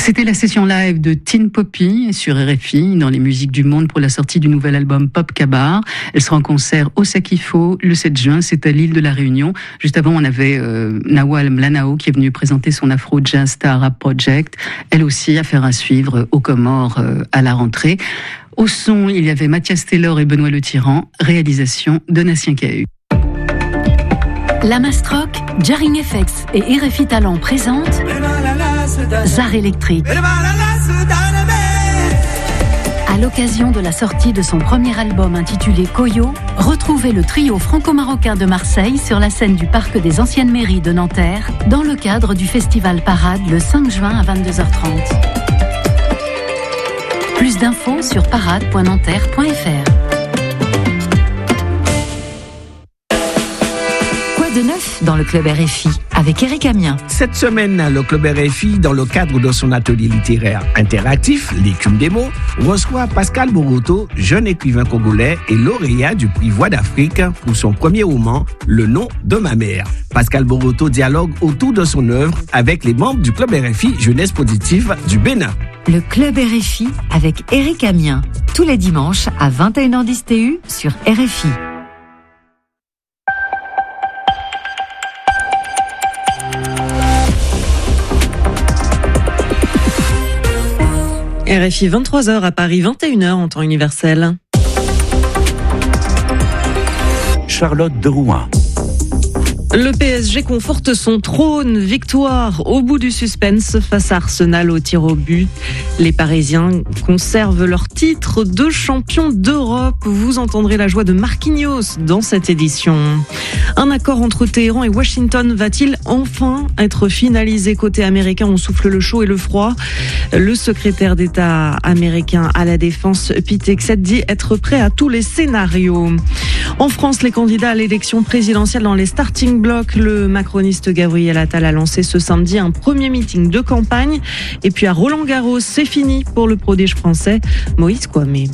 C'était la session live de Tin Poppy sur RFI dans les musiques du monde pour la sortie du nouvel album Pop Kabar. Elle sera en concert au Sakifo le 7 juin, c'est à l'île de la Réunion. Juste avant, on avait Nawal Mlanao qui est venue présenter son Afro Jazz Star Rap Project. Elle aussi, affaire à suivre aux Comores à la rentrée. Au son, il y avait Mathias Taylor et Benoît Le Tyran. Réalisation Donatien Cahu. La Mastroc, Jarring FX et RFI Talent présentent Zar électrique. À l'occasion de la sortie de son premier album intitulé Koyo, retrouvez le trio franco-marocain de Marseille sur la scène du Parc des Anciennes Mairies de Nanterre dans le cadre du festival Parade le 5 juin à 22h30. Plus d'infos sur parade.nanterre.fr. De neuf dans le Club RFI avec Eric Amien. Cette semaine, le Club RFI, dans le cadre de son atelier littéraire interactif, l'écume des mots, reçoit Pascal Boroto, jeune écrivain congolais et lauréat du prix Voix d'Afrique pour son premier roman, Le nom de ma mère. Pascal Boroto dialogue autour de son œuvre avec les membres du Club RFI Jeunesse Positive du Bénin. Le Club RFI avec Eric Amien, tous les dimanches à 21h10 TU sur RFI. RFI 23h à Paris, 21h en temps universel. Charlotte de Rouen. Le PSG conforte son trône, victoire au bout du suspense face à Arsenal au tir au but. Les Parisiens conservent leur titre de champion d'Europe. Vous entendrez la joie de Marquinhos dans cette édition. Un accord entre Téhéran et Washington va-t-il enfin être finalisé côté américain? On souffle le chaud et le froid. Le secrétaire d'État américain à la Défense, Pete Hegseth, dit être prêt à tous les scénarios. En France, les candidats à l'élection présidentielle dans les starting blocks, le macroniste Gabriel Attal a lancé ce samedi un premier meeting de campagne. Et puis à Roland-Garros, c'est fini pour le prodige français Moïse Kouamé.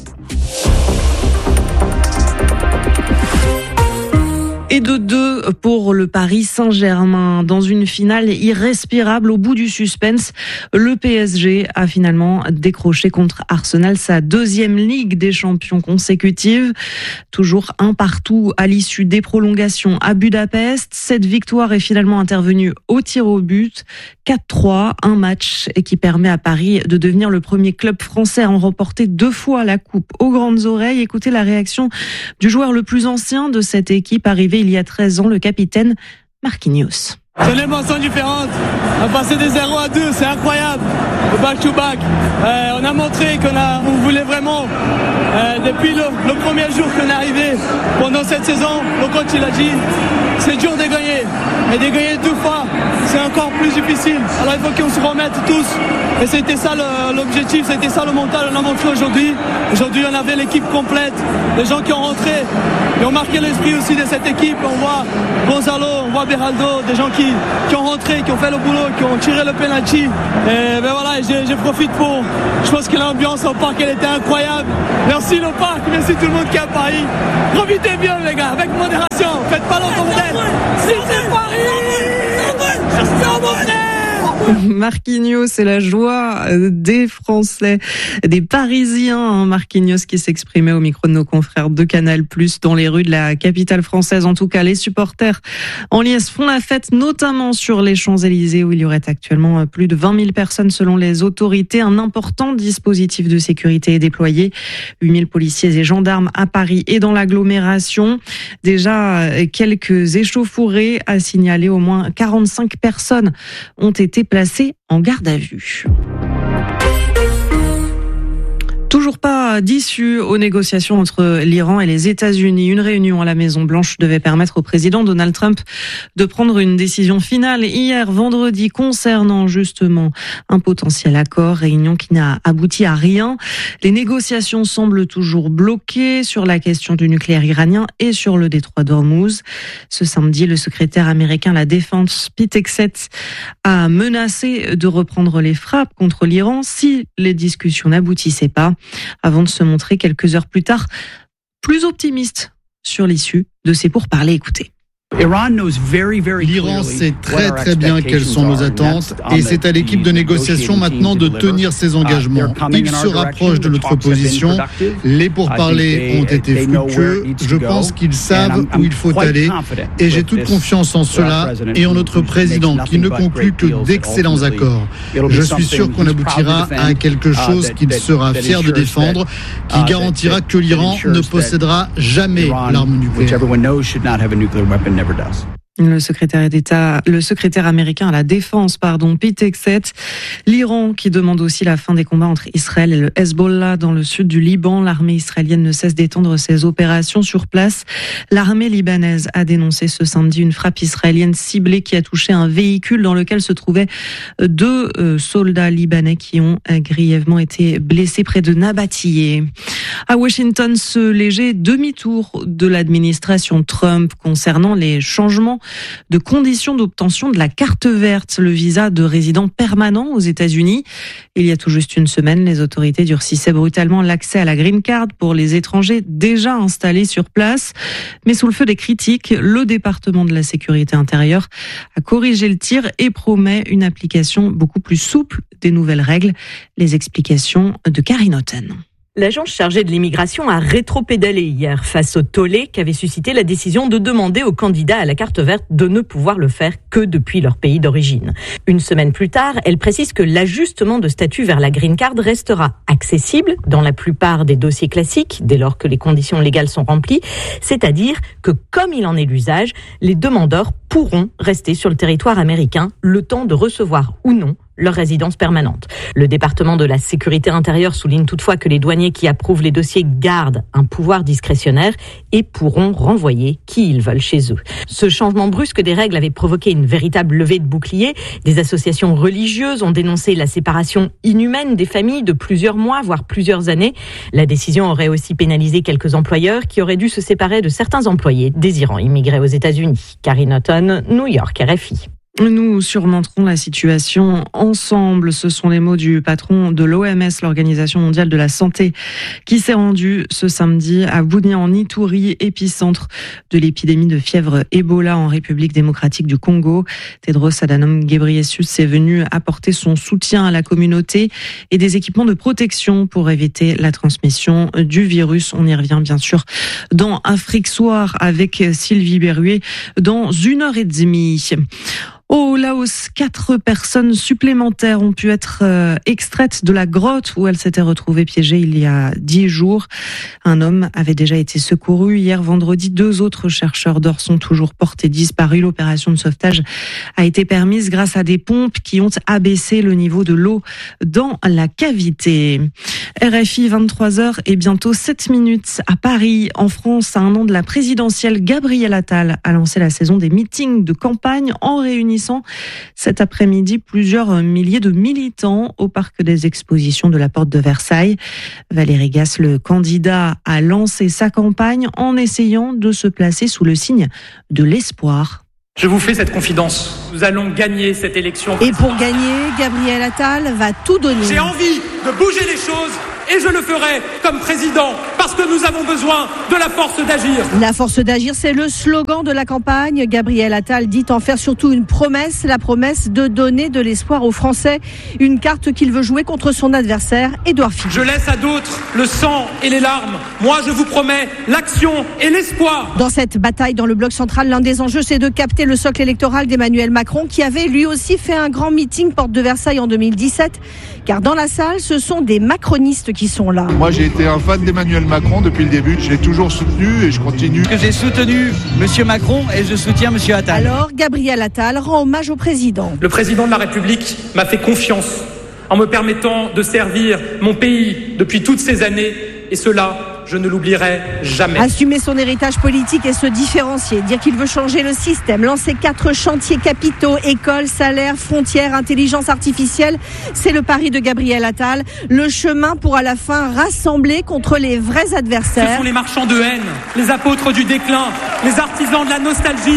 Et de 2 pour le Paris Saint-Germain. Dans une finale irrespirable au bout du suspense, le PSG a finalement décroché contre Arsenal sa 2e Ligue des Champions consécutive. Toujours 1-1 à l'issue des prolongations à Budapest. Cette victoire est finalement intervenue au tir au but. 4-3, un match qui permet à Paris de devenir le premier club français à en remporter 2 fois la coupe aux grandes oreilles. Écoutez la réaction du joueur le plus ancien de cette équipe, arrivé il y a 13 ans, le capitaine Marquinhos. C'est une émotion différente. On a passé des 0 à 2, c'est incroyable. Au back-to-back. On a montré qu'on voulait vraiment, depuis le premier jour qu'on est arrivé, pendant cette saison, le coach il a dit, c'est dur de gagner. Mais de gagner 2 fois, c'est encore plus difficile. Alors il faut qu'on se remette tous. Et c'était ça l'objectif, c'était ça le mental qu'on a montré aujourd'hui. Aujourd'hui, on avait l'équipe complète, les gens qui ont rentré, et ont marqué l'esprit aussi de cette équipe. On voit Gonzalo, on voit Beraldo, des gens qui ont rentré, qui ont fait le boulot, qui ont tiré le penalty. Et ben voilà, je profite pour. Je pense que l'ambiance au parc, elle était incroyable. Merci le parc, merci tout le monde qui est à Paris. Profitez bien les gars, avec modération. Faites pas le bordel. C'est Paris. C'est mon frère. Marquinhos, c'est la joie des Français, des Parisiens. Marquinhos qui s'exprimait au micro de nos confrères de Canal+, dans les rues de la capitale française. En tout cas, les supporters en liesse font la fête, notamment sur les Champs-Élysées, où il y aurait actuellement plus de 20 000 personnes selon les autorités. Un important dispositif de sécurité est déployé. 8 000 policiers et gendarmes à Paris et dans l'agglomération. Déjà, quelques échauffourées à signaler. Au moins 45 personnes ont été placé en garde à vue. Toujours pas d'issue aux négociations entre l'Iran et les États-Unis. Une réunion à la Maison-Blanche devait permettre au président Donald Trump de prendre une décision finale hier vendredi concernant justement un potentiel accord, réunion qui n'a abouti à rien. Les négociations semblent toujours bloquées sur la question du nucléaire iranien et sur le détroit d'Ormuz. Ce samedi, le secrétaire américain à la Défense, Pete Hegseth, a menacé de reprendre les frappes contre l'Iran si les discussions n'aboutissaient pas, avant de se montrer quelques heures plus tard plus optimiste sur l'issue de ces pourparlers. Écoutez. L'Iran sait très bien quelles sont nos attentes et c'est à l'équipe de négociation maintenant de tenir ses engagements. Ils se rapprochent de notre position. Les pourparlers ont été fructueux. Je pense qu'ils savent où il faut aller et j'ai toute confiance en cela et en notre président qui ne conclut que d'excellents accords. Je suis sûr qu'on aboutira à quelque chose qu'il sera fier de défendre, qui garantira que l'Iran ne possédera jamais l'arme nucléaire. Le secrétaire américain à la défense, Pete Hegseth. L'Iran qui demande aussi la fin des combats entre Israël et le Hezbollah dans le sud du Liban. L'armée israélienne ne cesse d'étendre ses opérations sur place. L'armée libanaise a dénoncé ce samedi une frappe israélienne ciblée qui a touché un véhicule dans lequel se trouvaient 2 soldats libanais qui ont grièvement été blessés près de Nabatiyeh. À Washington, ce léger demi-tour de l'administration Trump concernant les changements de conditions d'obtention de la carte verte, le visa de résident permanent aux États-Unis. Il y a tout juste une semaine, les autorités durcissaient brutalement l'accès à la green card pour les étrangers déjà installés sur place. Mais sous le feu des critiques, le département de la sécurité intérieure a corrigé le tir et promet une application beaucoup plus souple des nouvelles règles. Les explications de Karine Otten. L'agence chargée de l'immigration a rétropédalé hier face au tollé qu'avait suscité la décision de demander aux candidats à la carte verte de ne pouvoir le faire que depuis leur pays d'origine. Une semaine plus tard, elle précise que l'ajustement de statut vers la green card restera accessible dans la plupart des dossiers classiques dès lors que les conditions légales sont remplies, c'est-à-dire que comme il en est l'usage, les demandeurs pourront rester sur le territoire américain le temps de recevoir ou non leur résidence permanente. Le département de la sécurité intérieure souligne toutefois que les douaniers qui approuvent les dossiers gardent un pouvoir discrétionnaire et pourront renvoyer qui ils veulent chez eux. Ce changement brusque des règles avait provoqué une véritable levée de boucliers. Des associations religieuses ont dénoncé la séparation inhumaine des familles de plusieurs mois, voire plusieurs années. La décision aurait aussi pénalisé quelques employeurs qui auraient dû se séparer de certains employés désirant immigrer aux États-Unis. Karine Otten, New York, RFI. Nous surmonterons la situation ensemble. Ce sont les mots du patron de l'OMS, l'Organisation mondiale de la santé, qui s'est rendu ce samedi à Bunia en Ituri, épicentre de l'épidémie de fièvre Ebola en République démocratique du Congo. Tedros Adhanom Ghebreyesus est venu apporter son soutien à la communauté et des équipements de protection pour éviter la transmission du virus. On y revient bien sûr dans Afrique Soir avec Sylvie Berruet dans 1h30. Au Laos, 4 personnes supplémentaires ont pu être extraites de la grotte où elles s'étaient retrouvées piégées il y a 10 jours. Un homme avait déjà été secouru. Hier vendredi, 2 autres chercheurs d'or sont toujours portés disparus. L'opération de sauvetage a été permise grâce à des pompes qui ont abaissé le niveau de l'eau dans la cavité. RFI, 23h et bientôt 7 minutes à Paris. En France, à un an de la présidentielle, Gabriel Attal a lancé la saison des meetings de campagne en réunissant cet après-midi plusieurs milliers de militants au parc des expositions de la Porte de Versailles. Valérie Gasse, le candidat, a lancé sa campagne en essayant de se placer sous le signe de l'espoir. Je vous fais cette confidence. Nous allons gagner cette élection. Et pour gagner, Gabriel Attal va tout donner. J'ai envie de bouger les choses et je le ferai comme président parce que nous avons besoin de la force d'agir. La force d'agir, c'est le slogan de la campagne. Gabriel Attal dit en faire surtout une promesse, la promesse de donner de l'espoir aux Français. Une carte qu'il veut jouer contre son adversaire, Édouard Philippe. Je laisse à d'autres le sang et les larmes. Moi, je vous promets l'action et l'espoir. Dans cette bataille dans le bloc central, l'un des enjeux, c'est de capter le socle électoral d'Emmanuel Macron, qui avait lui aussi fait un grand meeting Porte de Versailles en 2017. Car dans la salle, ce sont des macronistes qui sont là. Moi, j'ai été un fan d'Emmanuel Macron depuis le début. Je l'ai toujours soutenu et je continue. Que j'ai soutenu M. Macron et je soutiens M. Attal. Alors, Gabriel Attal rend hommage au président. Le président de la République m'a fait confiance en me permettant de servir mon pays depuis toutes ces années. Et cela, je ne l'oublierai jamais. Assumer son héritage politique et se différencier, dire qu'il veut changer le système, lancer 4 chantiers capitaux, écoles, salaires, frontières, intelligence artificielle, c'est le pari de Gabriel Attal. Le chemin pour à la fin rassembler contre les vrais adversaires. Ce sont les marchands de haine, les apôtres du déclin, les artisans de la nostalgie.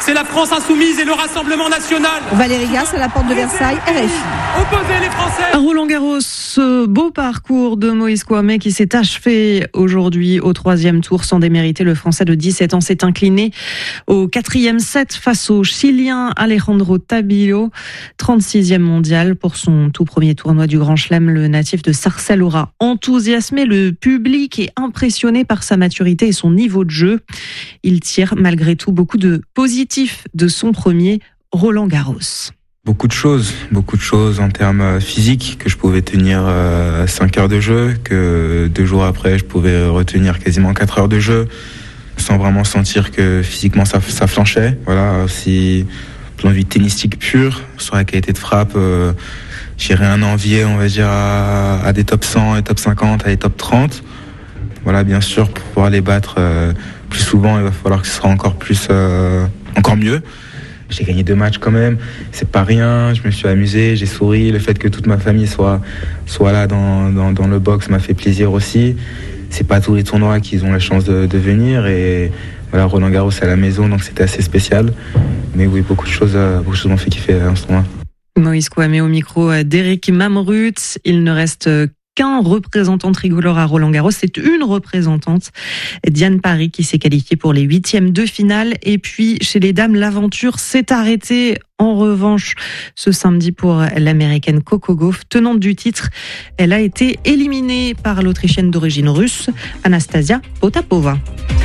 c'est la France insoumise et le Rassemblement national. Valérie Gasse à la porte de Versailles, RFI. Opposez les Français. À Roland-Garros, ce beau parcours de Moïse Kouamé qui s'est achevé aujourd'hui au 3e tour sans démériter. Le Français de 17 ans s'est incliné au 4e set face au Chilien Alejandro Tabilo, 36e mondial. Pour son tout premier tournoi du Grand Chelem, le natif de Sarcelles aura enthousiasmé le public et impressionné par sa maturité et son niveau de jeu. Il tire malgré tout beaucoup de positifs de son premier Roland-Garros. Beaucoup de choses en termes physiques, que je pouvais tenir 5 heures de jeu, que 2 jours après je pouvais retenir quasiment 4 heures de jeu, sans vraiment sentir que physiquement ça flanchait. Voilà, aussi plan de vue tennistique pur, sur la qualité de frappe, j'ai rien envié, on va dire, à des top 100, des top 50, à des top 30. Voilà, bien sûr, pour pouvoir les battre plus souvent, il va falloir que ce soit encore mieux. J'ai gagné 2 matchs quand même, c'est pas rien, je me suis amusé, j'ai souri, le fait que toute ma famille soit là dans le box m'a fait plaisir aussi. C'est pas tous les tournois qu'ils ont la chance de venir et voilà, Roland-Garros c'est à la maison donc c'était assez spécial. Mais oui, beaucoup de choses m'ont fait kiffer en ce tournoi. Moïse Kouamé au micro d'Éric Mamrut. Il ne reste qu'un représentant tricolore à Roland-Garros. C'est une représentante, Diane Parry, qui s'est qualifiée pour les 8e de finale. Et puis, chez les dames, l'aventure s'est arrêtée. En revanche, ce samedi pour l'américaine Coco Gauff, tenante du titre, elle a été éliminée par l'Autrichienne d'origine russe, Anastasia Potapova.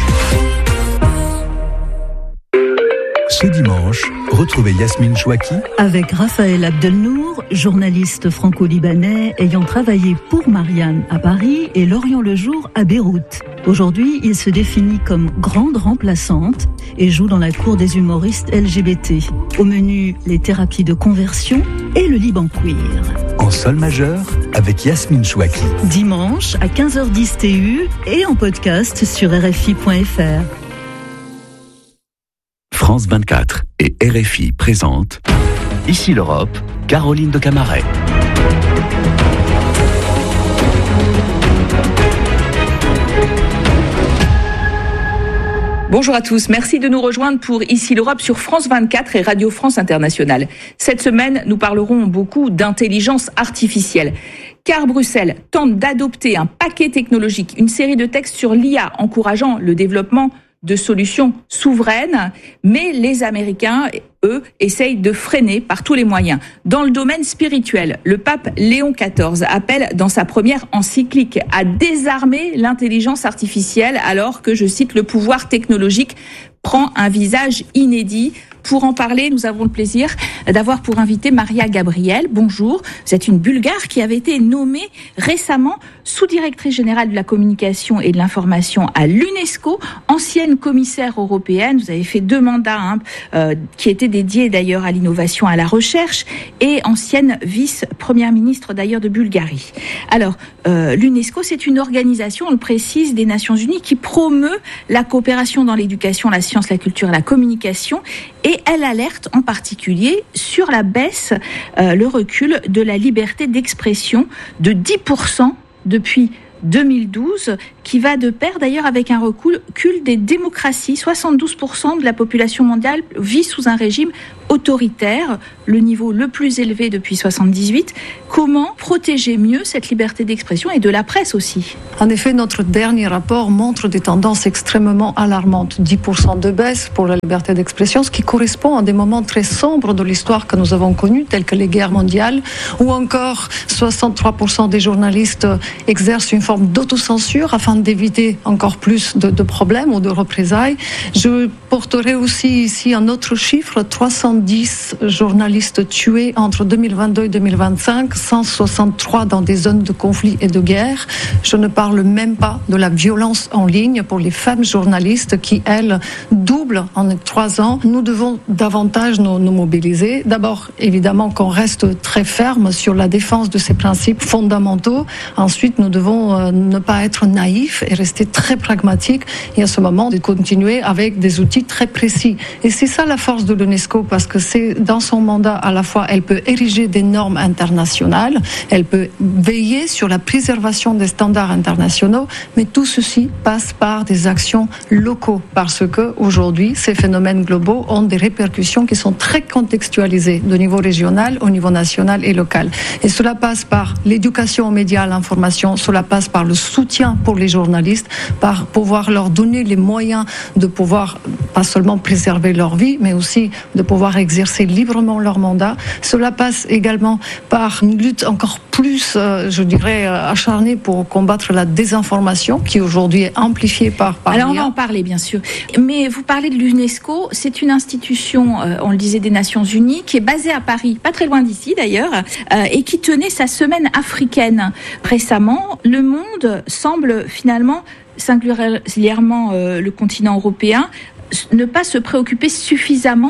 Ce dimanche, retrouvez Yasmine Chouaki avec Raphaël Abdelnour, journaliste franco-libanais ayant travaillé pour Marianne à Paris et Lorient Le Jour à Beyrouth. Aujourd'hui, il se définit comme grande remplaçante et joue dans la cour des humoristes LGBT. Au menu, les thérapies de conversion et le Liban queer. En sol majeur avec Yasmine Chouaki. Dimanche à 15h10 TU et en podcast sur RFI.fr. France 24 et RFI présentent Ici l'Europe, Caroline de Camaret. Bonjour à tous, merci de nous rejoindre pour Ici l'Europe sur France 24 et Radio France Internationale. Cette semaine, nous parlerons beaucoup d'intelligence artificielle. Car Bruxelles tente d'adopter un paquet technologique, une série de textes sur l'IA encourageant le développement de solutions souveraines, mais les Américains, eux, essayent de freiner par tous les moyens. Dans le domaine spirituel, le pape Léon XIV appelle dans sa première encyclique à désarmer l'intelligence artificielle alors que, je cite, le pouvoir technologique prend un visage inédit. Pour en parler, nous avons le plaisir d'avoir pour invité Maria Gabriel. Bonjour, vous êtes une Bulgare qui avait été nommée récemment sous-directrice générale de la communication et de l'information à l'UNESCO, ancienne commissaire européenne. Vous avez fait 2 mandats qui étaient dédiés d'ailleurs à l'innovation, à la recherche, et ancienne vice-première ministre d'ailleurs de Bulgarie. Alors, l'UNESCO, c'est une organisation, on le précise, des Nations Unies qui promeut la coopération dans l'éducation, la science, la culture et la communication. Et elle alerte en particulier sur la baisse, le recul de la liberté d'expression de 10% depuis 2012, qui va de pair d'ailleurs avec un recul des démocraties. 72% de la population mondiale vit sous un régime autoritaire, le niveau le plus élevé depuis 1978. Comment protéger mieux cette liberté d'expression et de la presse aussi ? En effet, notre dernier rapport montre des tendances extrêmement alarmantes. 10% de baisse pour la liberté d'expression, ce qui correspond à des moments très sombres de l'histoire que nous avons connus, tels que les guerres mondiales, ou encore 63% des journalistes exercent une forme d'autocensure afin d'éviter encore plus de problèmes ou de représailles. Je porterai aussi ici un autre chiffre, 310 journalistes tués entre 2022 et 2025, 163 dans des zones de conflit et de guerre. Je ne parle même pas de la violence en ligne pour les femmes journalistes qui, elles, doublent en 3 ans. Nous devons davantage nous mobiliser. D'abord, évidemment, qu'on reste très ferme sur la défense de ces principes fondamentaux. Ensuite, nous devons ne pas être naïf et rester très pragmatique et à ce moment de continuer avec des outils très précis. Et c'est ça la force de l'UNESCO, parce que c'est dans son mandat, à la fois elle peut ériger des normes internationales, elle peut veiller sur la préservation des standards internationaux, mais tout ceci passe par des actions locaux, parce que aujourd'hui ces phénomènes globaux ont des répercussions qui sont très contextualisées de niveau régional, au niveau national et local. Et cela passe par l'éducation aux médias, à l'information, cela passe par le soutien pour les journalistes, par pouvoir leur donner les moyens de pouvoir pas seulement préserver leur vie, mais aussi de pouvoir exercer librement leur mandat. Cela passe également par une lutte encore plus, je dirais, acharnée pour combattre la désinformation, qui aujourd'hui est amplifiée par Alors on va en parler, bien sûr. Mais vous parlez de l'UNESCO, c'est une institution, on le disait, des Nations Unies, qui est basée à Paris, pas très loin d'ici d'ailleurs, et qui tenait sa semaine africaine récemment. Le monde semble finalement, singulièrement le continent européen, ne pas se préoccuper suffisamment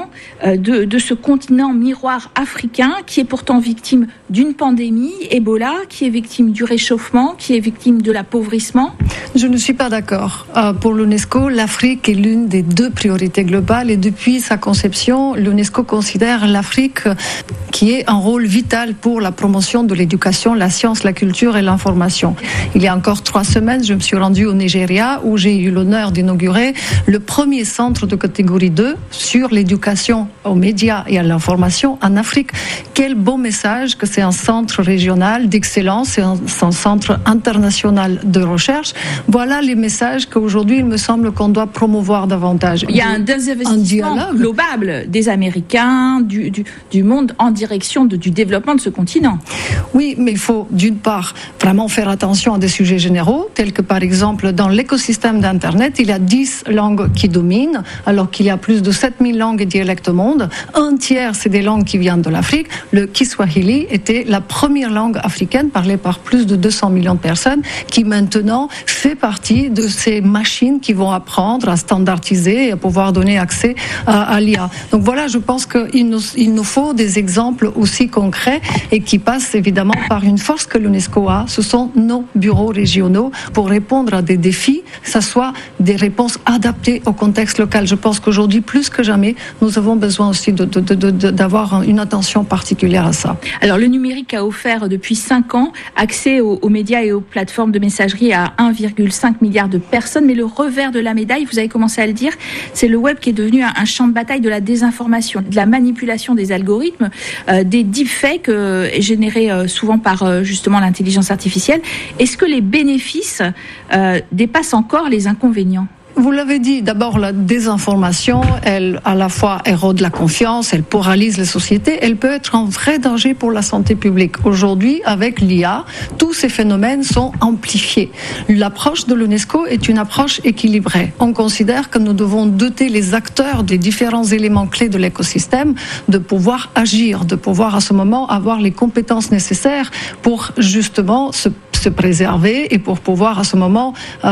de ce continent miroir africain qui est pourtant victime d'une pandémie, Ebola, qui est victime du réchauffement, qui est victime de l'appauvrissement. Je ne suis pas d'accord. Pour l'UNESCO, l'Afrique est l'une des 2 priorités globales et depuis sa conception, l'UNESCO considère l'Afrique qui est un rôle vital pour la promotion de l'éducation, la science, la culture et l'information. Il y a encore 3 semaines, je me suis rendue au Nigeria où j'ai eu l'honneur d'inaugurer le premier centre de catégorie 2 sur l'éducation aux médias et à l'information en Afrique. Quel beau message que c'est un centre régional d'excellence, c'est un centre international de recherche. Voilà les messages qu'aujourd'hui, il me semble qu'on doit promouvoir davantage. Il y a un désinvestissement global des Américains, du monde en direction du développement de ce continent. Oui, mais il faut d'une part vraiment faire attention à des sujets généraux, tels que par exemple dans l'écosystème d'Internet, il y a 10 langues qui dominent, alors qu'il y a plus de 7000 langues et dialectes au monde. Un tiers, c'est des langues qui viennent de l'Afrique. Le Kiswahili était la première langue africaine parlée par plus de 200 millions de personnes, qui maintenant fait partie de ces machines qui vont apprendre à standardiser et à pouvoir donner accès à l'IA. Donc voilà, je pense qu'il nous faut des exemples aussi concrets et qui passent évidemment par une force que l'UNESCO a. Ce sont nos bureaux régionaux pour répondre à des défis, que ce soit des réponses adaptées au contexte local. Je pense qu'aujourd'hui, plus que jamais, nous avons besoin aussi d'avoir une attention particulière à ça. Alors, le numérique a offert depuis 5 ans accès aux médias et aux plateformes de messagerie à 1,5 milliard de personnes. Mais le revers de la médaille, vous avez commencé à le dire, c'est le web qui est devenu un champ de bataille de la désinformation, de la manipulation des algorithmes, des deepfakes générés souvent par justement l'intelligence artificielle. Est-ce que les bénéfices dépassent encore les inconvénients ? Vous l'avez dit, d'abord la désinformation, elle à la fois érode la confiance, elle paralyse les sociétés, elle peut être un vrai danger pour la santé publique. Aujourd'hui, avec l'IA, tous ces phénomènes sont amplifiés. L'approche de l'UNESCO est une approche équilibrée. On considère que nous devons doter les acteurs des différents éléments clés de l'écosystème de pouvoir agir, de pouvoir à ce moment avoir les compétences nécessaires pour justement se préserver et pour pouvoir à ce moment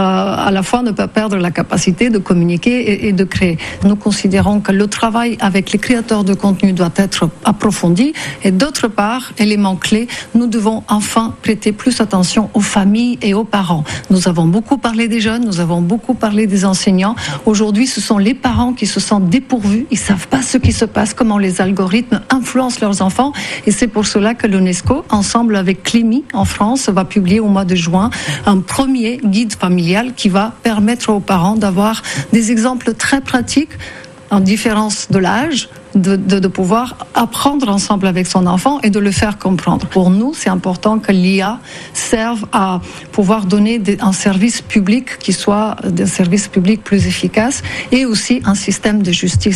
à la fois ne pas perdre la capacité de communiquer et de créer. Nous considérons que le travail avec les créateurs de contenu doit être approfondi et d'autre part, élément clé, nous devons enfin prêter plus attention aux familles et aux parents. Nous avons beaucoup parlé des jeunes, nous avons beaucoup parlé des enseignants. Aujourd'hui, ce sont les parents qui se sentent dépourvus, ils savent pas ce qui se passe, comment les algorithmes influencent leurs enfants et c'est pour cela que l'UNESCO, ensemble avec Clémy en France, va publier au mois de juin un premier guide familial qui va permettre aux parents d'avoir des exemples très pratiques en différence de l'âge, de pouvoir apprendre ensemble avec son enfant et de le faire comprendre. Pour nous, c'est important que l'IA serve à pouvoir donner un service public qui soit un service public plus efficace et aussi un système de justice